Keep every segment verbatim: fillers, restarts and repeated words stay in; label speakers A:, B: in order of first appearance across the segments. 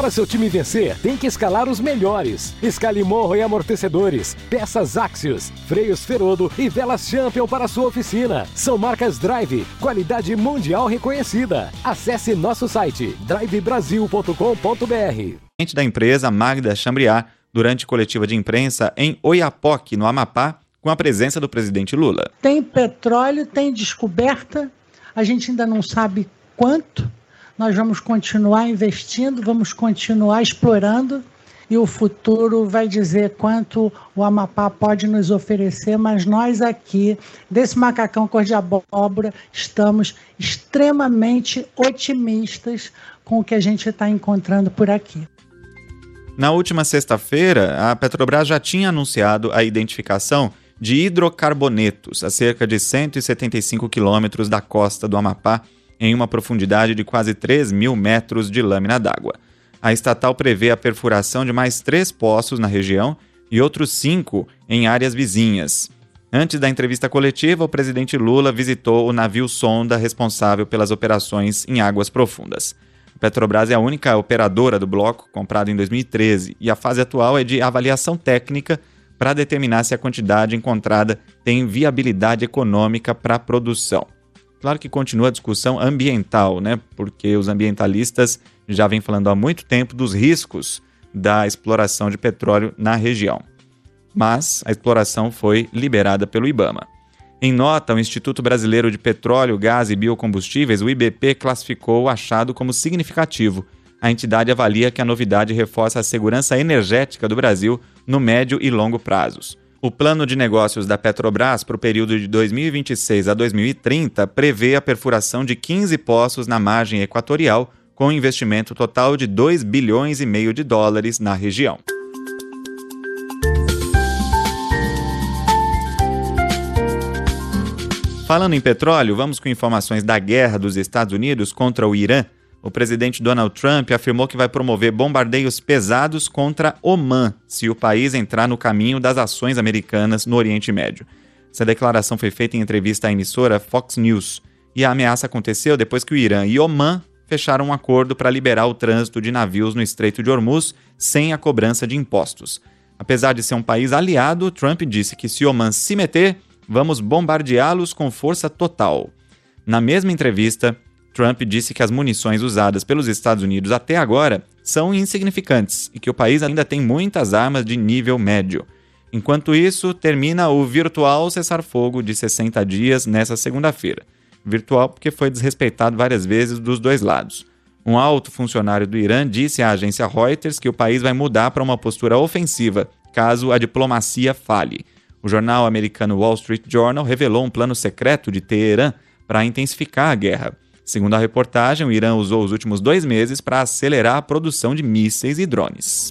A: Para seu time vencer, tem que escalar os melhores. Escale morro e amortecedores, peças Axios, freios Ferodo e velas Champion para sua oficina. São marcas Drive, qualidade mundial reconhecida. Acesse nosso site drive brasil ponto com ponto b r.
B: Da empresa Magda Chambriard, durante coletiva de imprensa em Oiapoque, no Amapá, com a presença do presidente Lula.
C: Tem petróleo, tem descoberta, a gente ainda não sabe quanto. Nós vamos continuar investindo, vamos continuar explorando e o futuro vai dizer quanto o Amapá pode nos oferecer, mas nós aqui, desse macacão cor de abóbora, estamos extremamente otimistas com o que a gente está encontrando por aqui.
B: Na última sexta-feira, a Petrobras já tinha anunciado a identificação de hidrocarbonetos a cerca de cento e setenta e cinco quilômetros da costa do Amapá, em uma profundidade de quase três mil metros de lâmina d'água. A estatal prevê a perfuração de mais três poços na região e outros cinco em áreas vizinhas. Antes da entrevista coletiva, o presidente Lula visitou o navio sonda responsável pelas operações em águas profundas. A Petrobras é a única operadora do bloco, comprado em dois mil e treze, e a fase atual é de avaliação técnica para determinar se a quantidade encontrada tem viabilidade econômica para a produção. Claro que continua a discussão ambiental, né? Porque os ambientalistas já vêm falando há muito tempo dos riscos da exploração de petróleo na região. Mas a exploração foi liberada pelo IBAMA. Em nota, o Instituto Brasileiro de Petróleo, Gás e Biocombustíveis, o I B P, classificou o achado como significativo. A entidade avalia que a novidade reforça a segurança energética do Brasil no médio e longo prazos. O plano de negócios da Petrobras para o período de dois mil e vinte e seis a dois mil e trinta prevê a perfuração de quinze poços na margem equatorial, com investimento total de dois bilhões e meio de dólares na região. Falando em petróleo, vamos com informações da guerra dos Estados Unidos contra o Irã. O presidente Donald Trump afirmou que vai promover bombardeios pesados contra Omã, se o país entrar no caminho das ações americanas no Oriente Médio. Essa declaração foi feita em entrevista à emissora Fox News, e a ameaça aconteceu depois que o Irã e Omã fecharam um acordo para liberar o trânsito de navios no Estreito de Hormuz sem a cobrança de impostos. Apesar de ser um país aliado, Trump disse que se Omã se meter, vamos bombardeá-los com força total. Na mesma entrevista, Trump disse que as munições usadas pelos Estados Unidos até agora são insignificantes e que o país ainda tem muitas armas de nível médio. Enquanto isso, termina o virtual cessar-fogo de sessenta dias nesta segunda-feira. Virtual porque foi desrespeitado várias vezes dos dois lados. Um alto funcionário do Irã disse à agência Reuters que o país vai mudar para uma postura ofensiva caso a diplomacia falhe. O jornal americano Wall Street Journal revelou um plano secreto de Teherã para intensificar a guerra. Segundo a reportagem, o Irã usou os últimos dois meses para acelerar a produção de mísseis e drones.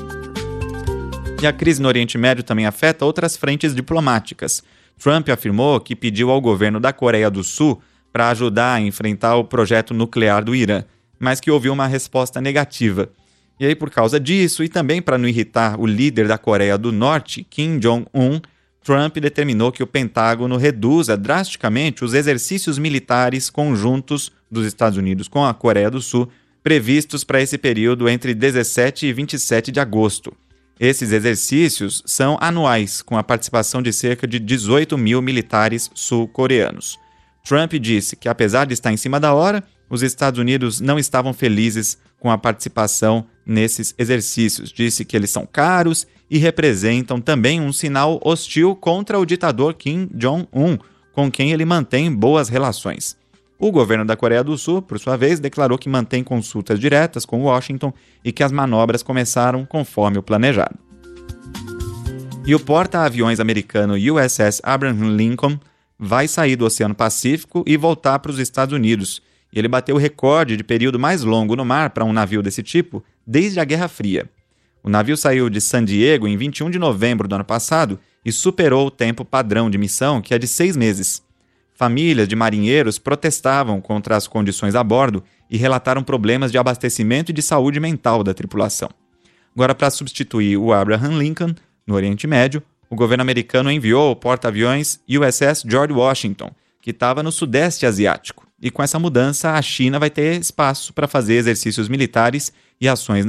B: E a crise no Oriente Médio também afeta outras frentes diplomáticas. Trump afirmou que pediu ao governo da Coreia do Sul para ajudar a enfrentar o projeto nuclear do Irã, mas que ouviu uma resposta negativa. E aí, por causa disso, e também para não irritar o líder da Coreia do Norte, Kim Jong-un, Trump determinou que o Pentágono reduza drasticamente os exercícios militares conjuntos dos Estados Unidos com a Coreia do Sul, previstos para esse período entre dezessete e vinte e sete de agosto. Esses exercícios são anuais, com a participação de cerca de dezoito mil militares sul-coreanos. Trump disse que, apesar de estar em cima da hora, os Estados Unidos não estavam felizes com a participação nesses exercícios. Disse que eles são caros e representam também um sinal hostil contra o ditador Kim Jong-un, com quem ele mantém boas relações. O governo da Coreia do Sul, por sua vez, declarou que mantém consultas diretas com Washington e que as manobras começaram conforme o planejado. E o porta-aviões americano U S S Abraham Lincoln vai sair do Oceano Pacífico e voltar para os Estados Unidos. E ele bateu o recorde de período mais longo no mar para um navio desse tipo desde a Guerra Fria. O navio saiu de San Diego em vinte e um de novembro do ano passado e superou o tempo padrão de missão, que é de seis meses. Famílias de marinheiros protestavam contra as condições a bordo e relataram problemas de abastecimento e de saúde mental da tripulação. Agora, para substituir o Abraham Lincoln, no Oriente Médio, o governo americano enviou o porta-aviões U S S George Washington, que estava no Sudeste Asiático. E com essa mudança, a China vai ter espaço para fazer exercícios militares e ações